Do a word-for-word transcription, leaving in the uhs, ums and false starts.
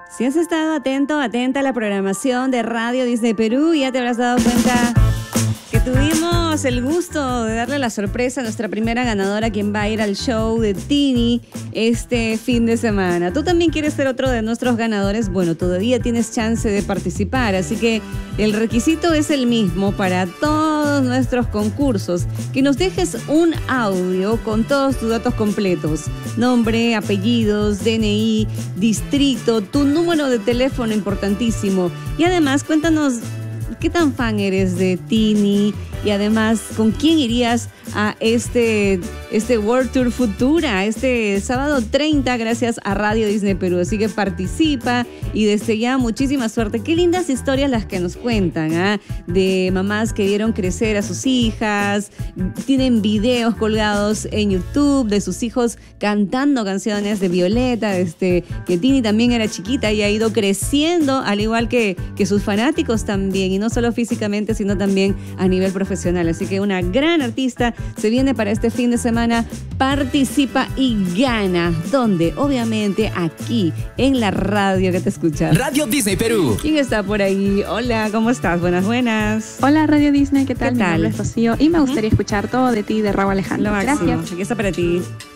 Si has estado atento, atenta a la programación de Radio Disney Perú, ya te habrás dado cuenta que tuvimos el gusto de darle la sorpresa a nuestra primera ganadora, quien va a ir al show de Tini este fin de semana. ¿Tú también quieres ser otro de nuestros ganadores? Bueno, todavía tienes chance de participar, así que el requisito es el mismo para todos nuestros concursos, que nos dejes un audio con todos tus datos completos: nombre, apellidos, D N I, distrito, tu número de teléfono importantísimo, y además cuéntanos ¿qué tan fan eres de Tini? Y además, ¿con quién irías a este, este World Tour Futura, este sábado treinta, gracias a Radio Disney Perú? Así que participa y desde ya muchísima suerte. Qué lindas historias las que nos cuentan, ¿eh? De mamás que vieron crecer a sus hijas, tienen videos colgados en YouTube de sus hijos cantando canciones de Violeta, este, que Tini también era chiquita y ha ido creciendo, al igual que, que sus fanáticos también, y no solo físicamente, sino también a nivel profesional. Así que una gran artista se viene para este fin de semana. Participa y gana. ¿Dónde? Obviamente aquí, en la radio que te escucha. Radio Disney Perú. ¿Quién está por ahí? Hola, ¿cómo estás? Buenas, buenas. Hola, Radio Disney, ¿qué tal? ¿Qué tal? Mi nombre es Rocío y me gustaría uh-huh. escuchar todo de ti, de Raúl Alejandro. Lo máximo. Gracias. Aquí está para ti.